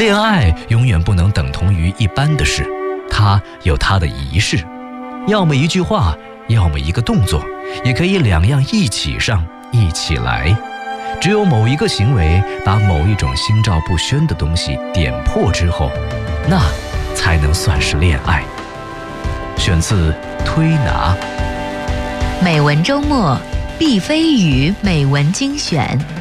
恋爱永远不能等同于一般的事，它有它的仪式，要么一句话，要么一个动作，也可以两样一起上，一起来。只有某一个行为把某一种心照不宣的东西点破之后，那才能算是恋爱。选自推拿。 美文周末，毕飞宇美文精选。